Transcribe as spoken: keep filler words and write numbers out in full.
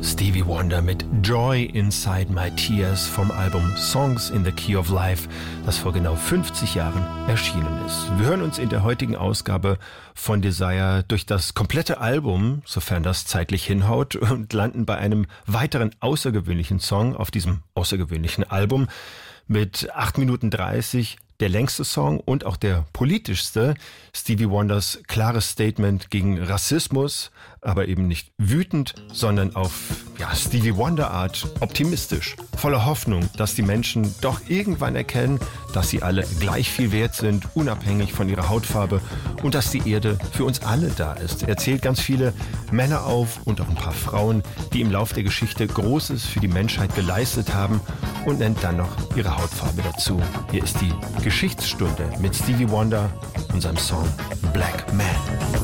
Stevie Wonder mit Joy Inside My Tears vom Album Songs in the Key of Life, das vor genau fünfzig Jahren erschienen ist. Wir hören uns in der heutigen Ausgabe von Desire durch das komplette Album, sofern das zeitlich hinhaut, und landen bei einem weiteren außergewöhnlichen Song auf diesem außergewöhnlichen Album mit acht Minuten dreißig, der längste Song und auch der politischste, Stevie Wonders klares Statement gegen Rassismus, aber eben nicht wütend, sondern auf ja, Stevie Wonder Art optimistisch, voller Hoffnung, dass die Menschen doch irgendwann erkennen, dass sie alle gleich viel wert sind, unabhängig von ihrer Hautfarbe, und dass die Erde für uns alle da ist. Er zählt ganz viele Männer auf und auch ein paar Frauen, die im Lauf der Geschichte Großes für die Menschheit geleistet haben, und nennt dann noch ihre Hautfarbe dazu. Hier ist die Geschichtsstunde mit Stevie Wonder und seinem Song Black Man.